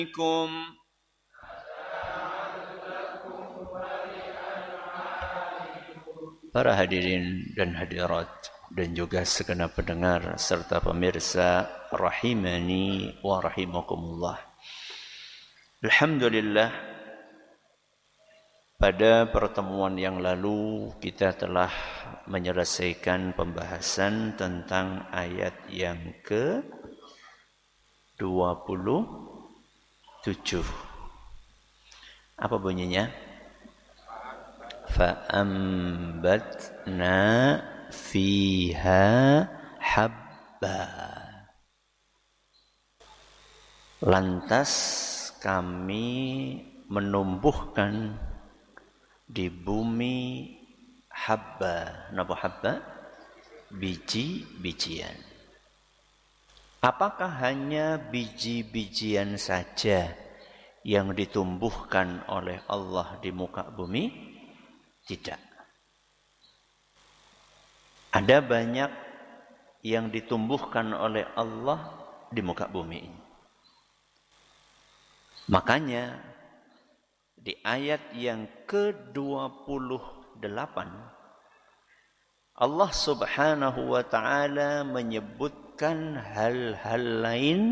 Assalamualaikum. Para hadirin dan hadirat dan juga segenap pendengar serta pemirsa rahimani wa rahimakumullah. Alhamdulillah, pada pertemuan yang lalu kita telah menyelesaikan pembahasan tentang ayat yang ke-27. Apa bunyinya? فَأَنْبَتْنَا فِيهَا حَبًّا. Lantas kami menumbuhkan di bumi habba. Napa habba? Biji-bijian. Apakah hanya biji-bijian saja yang ditumbuhkan oleh Allah di muka bumi? Tidak. Ada banyak yang ditumbuhkan oleh Allah di muka bumi ini. Makanya di ayat yang ke-28 Allah Subhanahu wa taala menyebutkan hal-hal lain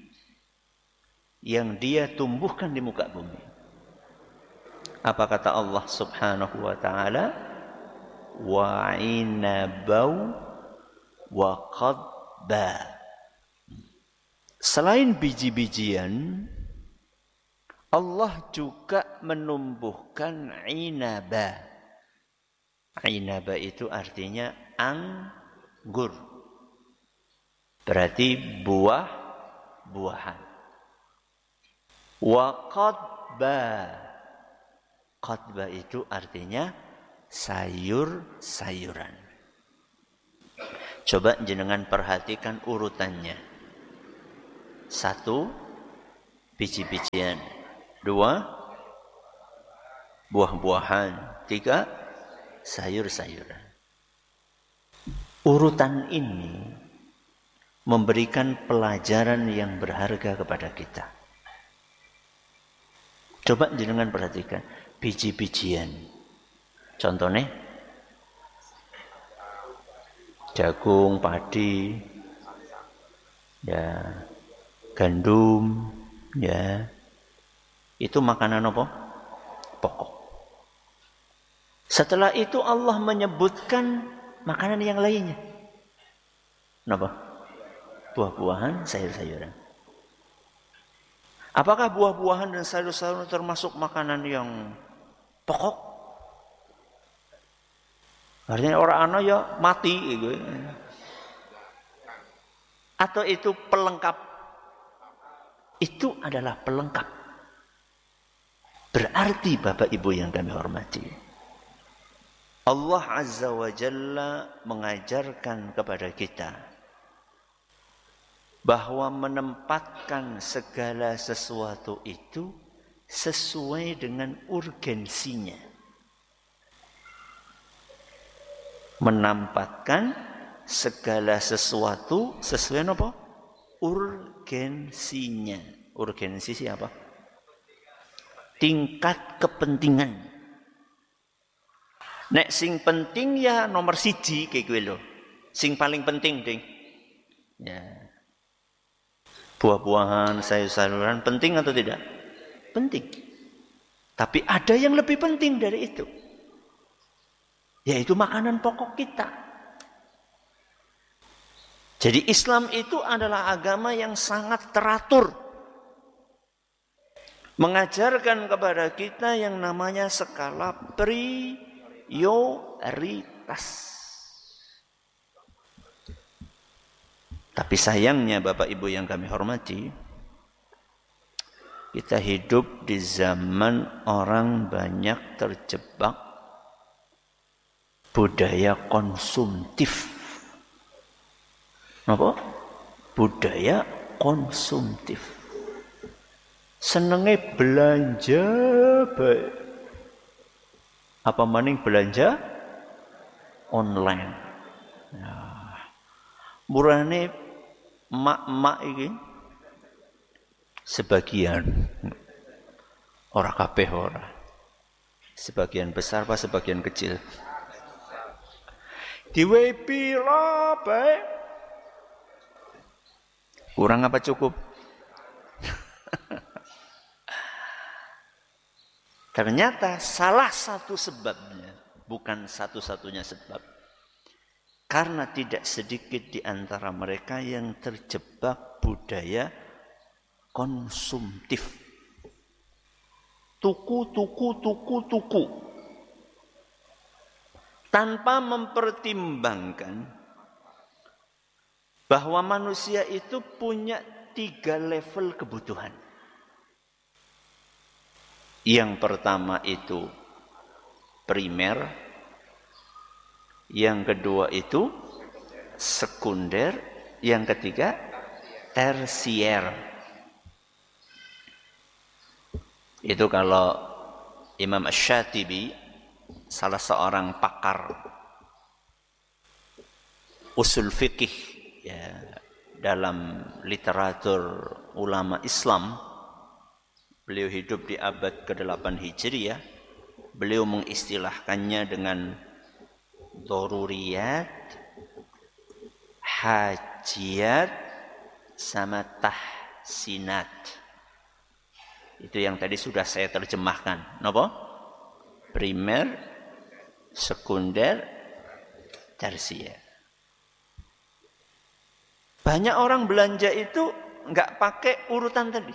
yang Dia tumbuhkan di muka bumi. Apa kata Allah Subhanahu wa ta'ala? Wa inabau wa qadba. Selain biji-bijian, Allah juga menumbuhkan inaba. Inaba itu artinya anggur. Berarti buah-buahan. Wa qadba. Qadba itu artinya sayur-sayuran. Coba jenengan perhatikan urutannya. 1, biji-bijian. 2, buah-buahan. 3, sayur-sayuran. Urutan ini memberikan pelajaran yang berharga kepada kita. Coba jenengan perhatikan. Biji-bijian. Contohnya jagung, padi, ya, gandum, ya. Itu makanan apa? Pokok. Setelah itu Allah menyebutkan makanan yang lainnya. Kenapa? Buah-buahan, sayur-sayuran. Apakah buah-buahan dan sayur-sayuran termasuk makanan yang pokok? Artinya orang ana ya mati gitu. Atau itu pelengkap? Itu adalah pelengkap. Berarti Bapak Ibu yang kami hormati, Allah Azza wa Jalla mengajarkan kepada kita bahwa menempatkan segala sesuatu itu sesuai dengan urgensinya. Menempatkan segala sesuatu sesuai apa? Urgensinya. Urgensi siapa? Tingkat kepentingan. Nek sing penting ya nomor 1 kayak gue loh. Sing paling penting ding. Ya. Buah-buahan, sayur-sayuran penting atau tidak? Penting. Tapi ada yang lebih penting dari itu. Yaitu makanan pokok kita. Jadi Islam itu adalah agama yang sangat teratur. Mengajarkan kepada kita yang namanya skala prioritas. Tapi sayangnya Bapak Ibu yang kami hormati, kita hidup di zaman orang banyak terjebak budaya konsumtif. Apa? Budaya konsumtif. Senenge belanja baik. Apa maning belanja online. Nah, murane emak-emak iki Sebagian. Ora kabeh ora. Sebagian besar apa sebagian kecil? Diwehi pira bae? Kurang apa cukup? Ternyata salah satu sebabnya, bukan satu-satunya sebab. Karena tidak sedikit di antara mereka yang terjebak budaya konsumtif. Tuku. Tanpa mempertimbangkan bahwa manusia itu punya 3 level kebutuhan. Yang pertama itu primer, yang kedua itu sekunder, yang ketiga tersier. Itu kalau Imam Asy-Syatibi, salah seorang pakar usul fikih ya, dalam literatur ulama Islam, beliau hidup di abad ke-8 Hijriah. Beliau mengistilahkannya dengan daruriyat, hajiyat, sama tahsinat. Itu yang tadi sudah saya terjemahkan. Napa? Primer, sekunder, tersier. Banyak orang belanja itu enggak pakai urutan tadi.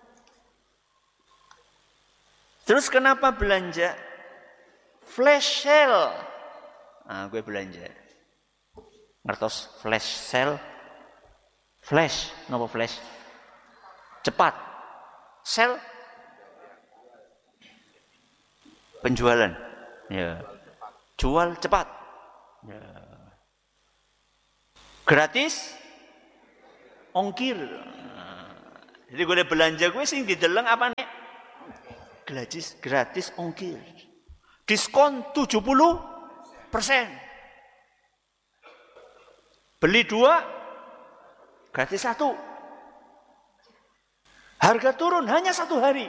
Terus kenapa belanja? Flash sale. Nah, gue belanja. Ngertos flash sale? Flash, napa flash? Cepat. Sale? Penjualan. Ya. Jual cepat. Ya. Gratis? Ongkir. Nah, jadi gue belanja gue sing dideleng apa nih? Gratis ongkir. Diskon 70%. Beli 2, gratis 1. Harga turun hanya 1 hari.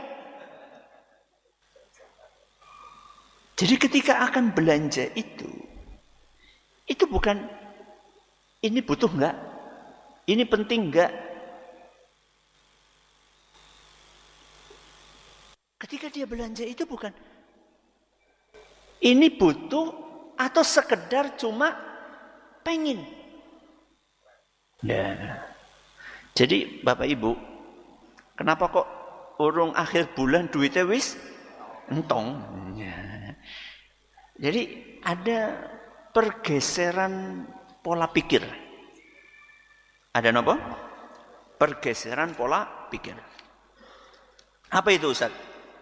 Jadi ketika akan belanja itu bukan ini butuh enggak? Ini penting enggak? Ketika dia belanja itu bukan ini butuh atau sekedar cuma pengen. Ya. Jadi Bapak Ibu, kenapa kok urung akhir bulan duitnya wis entong? Ya. Jadi ada pergeseran pola pikir. Ada apa? Pergeseran pola pikir. Apa itu Ustaz?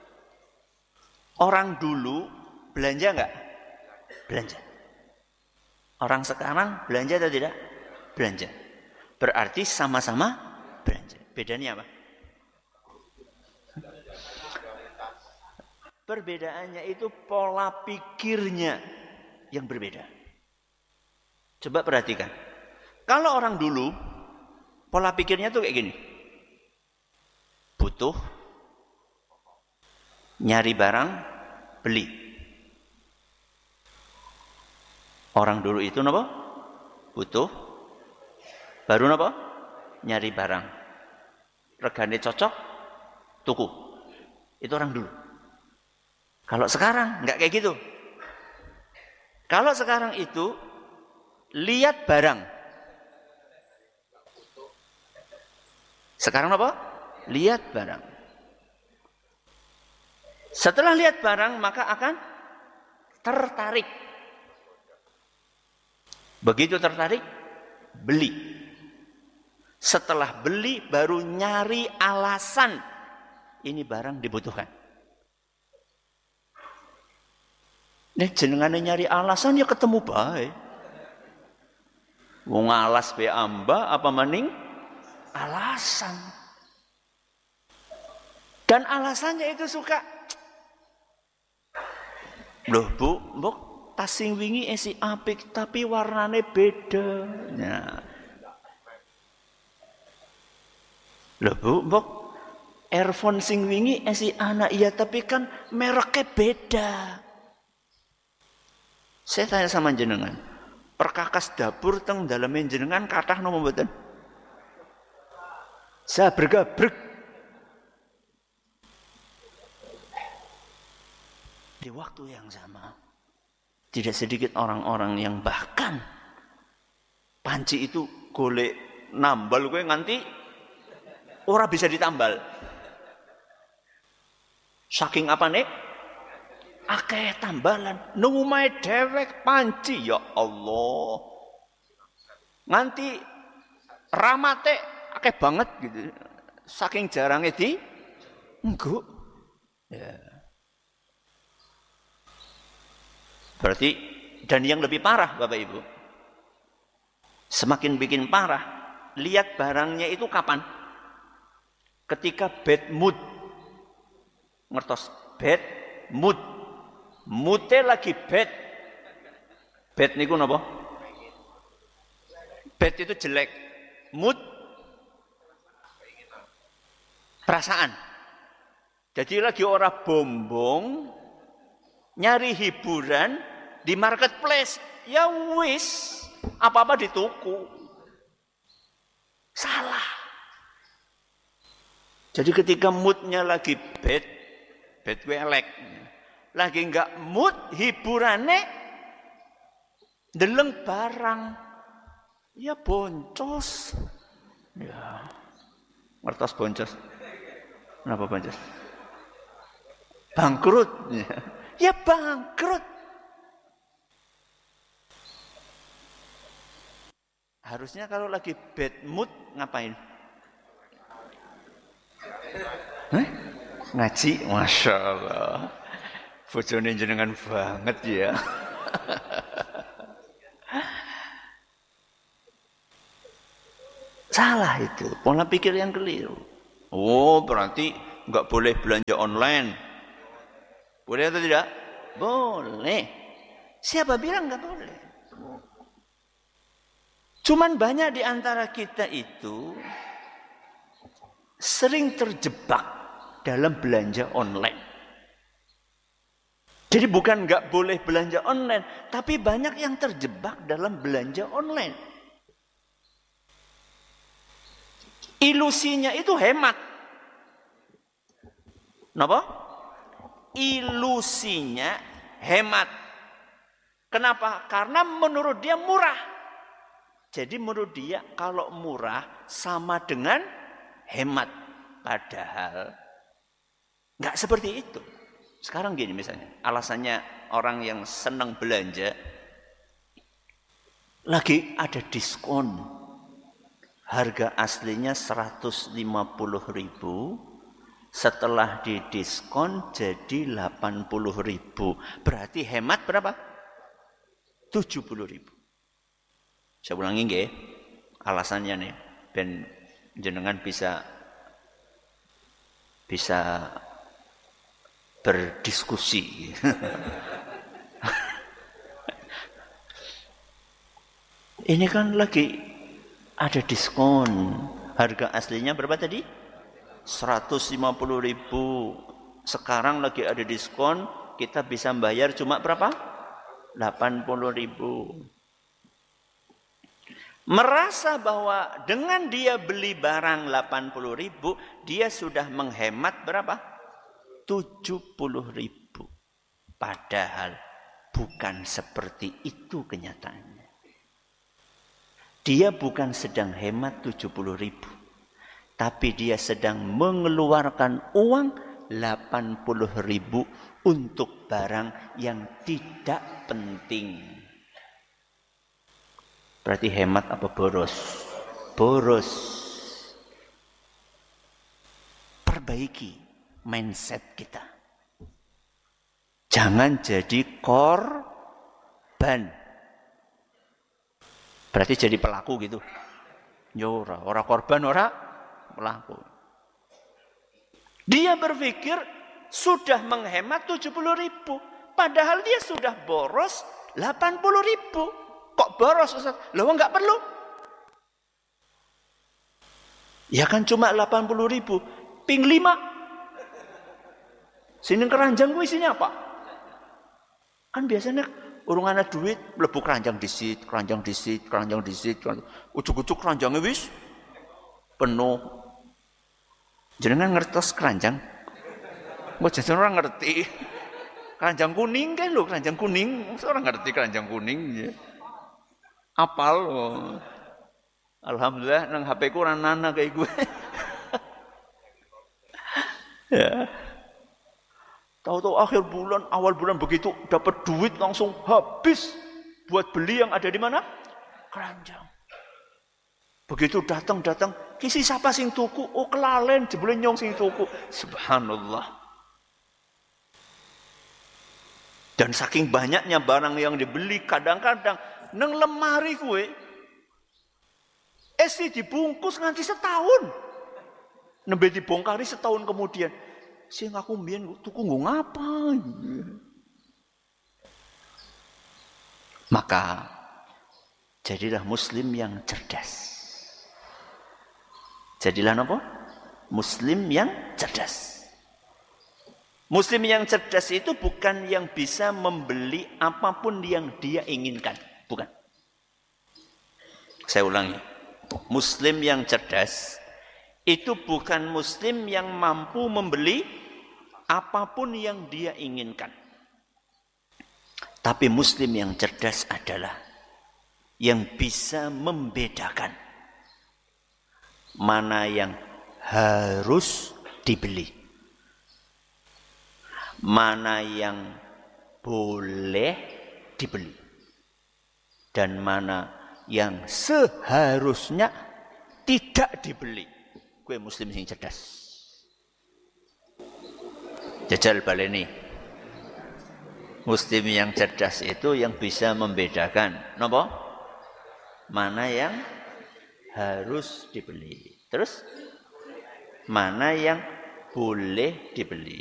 Orang dulu belanja enggak? Belanja. Orang sekarang belanja atau tidak? Belanja. Berarti sama-sama belanja. Bedanya apa? Perbedaannya itu pola pikirnya yang berbeda. Coba perhatikan. Kalau orang dulu pola pikirnya tuh kayak gini. Butuh, nyari barang, beli. Orang dulu itu napa? Butuh, baru napa? Nyari barang. Regane cocok, tuku. Itu orang dulu. Kalau sekarang enggak kayak gitu. Kalau sekarang itu lihat barang. Sekarang apa? Lihat barang. Setelah lihat barang maka akan tertarik. Begitu tertarik, beli. Setelah beli baru nyari alasan ini barang dibutuhkan. Nek jenengane nyari alasan ya ketemu bae. Wong alas be amba apa maning alasan. Dan alasannya itu suka. Loh Bu, mbok tas sing wingi esi apik tapi warnane beda. Nah. Loh Bu, mbok Earphone sing wingi esi anak iya tapi kan mereknya beda. Saya tanya sama jenengan, perkakas dapur teng daleme jenengan kathah napa mboten? Sabrek-abrek. Di waktu yang sama, tidak sedikit orang-orang yang bahkan panci itu golek nambal kowe nganti ora bisa ditambal. Saking apane? Akeh tambalan. Nang omahe dhewek panci ya Allah. Nganti ramate akeh banget gitu. Saking jarangnya di enggo. Ya. Berarti dan yang lebih parah Bapak Ibu. Semakin bikin parah, lihat barangnya itu kapan? Ketika bad mood. Ngertos bad mood. Moodnya lagi bad. Bad niku napa? Bad itu jelek. Mood perasaan. Jadi lagi orang bombong nyari hiburan di marketplace. Ya wis, apa-apa dituku. Salah. Jadi ketika moodnya lagi bad gue elek. Lagi enggak mood hiburannya deleng barang. Ya boncos. Ya. Ngertos boncos. Kenapa boncos? Bangkrut. Ya bangkrut. Harusnya kalau lagi bad mood ngapain? Ngaji, Masya Allah. Bojone jenengan banget ya. Salah itu, pola pikir yang keliru. Oh, berarti nggak boleh belanja online. Boleh atau tidak? Boleh. Siapa bilang nggak boleh? Cuman banyak di antara kita itu sering terjebak dalam belanja online. Jadi bukan nggak boleh belanja online, tapi banyak yang terjebak dalam belanja online. Ilusinya itu hemat. Kenapa? Ilusinya hemat. Kenapa? Karena menurut dia murah. Jadi menurut dia kalau murah sama dengan hemat. Padahal nggak seperti itu. Sekarang gini misalnya, alasannya orang yang senang belanja, lagi ada diskon. Harga aslinya 150.000, setelah didiskon jadi 80.000. Berarti hemat berapa? 70.000. Saya ulangi nggih, alasannya nih, ben jenengan bisa berdiskusi. Ini kan lagi ada diskon. Harga aslinya berapa tadi? 150.000. Sekarang lagi ada diskon, kita bisa bayar cuma berapa? 80.000. Merasa bahwa dengan dia beli barang 80.000, dia sudah menghemat berapa? 70.000. Padahal bukan seperti itu kenyataannya. Dia bukan sedang hemat 70.000. Tapi dia sedang mengeluarkan uang 80.000 untuk barang yang tidak penting. Berarti hemat apa boros? Boros. Perbaiki mindset kita. Jangan jadi korban. Berarti jadi pelaku gitu. Yo ora korban, ora pelaku. Dia berpikir sudah menghemat 70.000, padahal dia sudah boros 80.000. Kok boros Ustaz? Loh enggak perlu. Ya kan cuma 80.000. ping 5. Sini keranjang gue isinya apa? Kan biasanya urung ana duit mlebu keranjang disit, ujug-ujug keranjangnya wis penuh. Jenengan ngertos keranjang? Mbok jajan orang ngerti. Keranjang kuning kan lho, keranjang kuning. Orang ngerti keranjang kuning. Ya. Apal. Oh. Alhamdulillah nang HP ku ora nana kayak gue. Ya. Tahu-tahu akhir bulan, awal bulan begitu dapat duit langsung habis buat beli yang ada di mana? Keranjang. Begitu datang, kisi siapa sing tuku? Oh kelalen, jebule nyong sing tuku. Subhanallah. Dan saking banyaknya barang yang dibeli, kadang-kadang nang lemari kue esi dibungkus nganti setahun. Nembe dibongkari setahun kemudian. Sing aku mbiyen tuku nggo ngapa? Maka jadilah muslim yang cerdas. Jadilah apa? Muslim yang cerdas. Muslim yang cerdas itu bukan yang bisa membeli apapun yang dia inginkan. Bukan. Saya ulangi. Muslim yang cerdas itu bukan muslim yang mampu membeli apapun yang dia inginkan. Tapi muslim yang cerdas adalah yang bisa membedakan mana yang harus dibeli, mana yang boleh dibeli, dan mana yang seharusnya tidak dibeli. Gue muslim yang cerdas. Jajal baleni. Muslim yang cerdas itu yang bisa membedakan napa? Mana yang harus dibeli. Terus mana yang boleh dibeli.